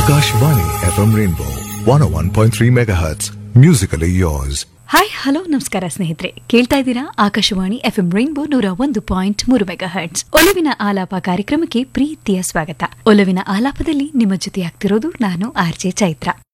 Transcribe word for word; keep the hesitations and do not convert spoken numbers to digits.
Akashvani F M Rainbow one oh one point three megahertz. Musically yours. Hi hello ನಮಸ್ಕಾರ ಸ್ನೇಹಿತರೆ, ಕೇಳ್ತಾ ಇದ್ದೀರಾ Akashvani FM rainbow ನೂರ ಒಂದು ಪಾಯಿಂಟ್ ಮೂರು ಮೆಗಾ ಹರ್ಟ್ಸ್. ಒಲವಿನ ಆಲಾಪ ಕಾರ್ಯಕ್ರಮಕ್ಕೆ ಪ್ರೀತಿಯ ಸ್ವಾಗತ. ಒಲವಿನ ಆಲಾಪದಲ್ಲಿ ನಿಮ್ಮ ಜೊತೆ ಆಗ್ತಿರೋದು ನಾನು ಆರ್ ಜೆ ಚೈತ್ರ.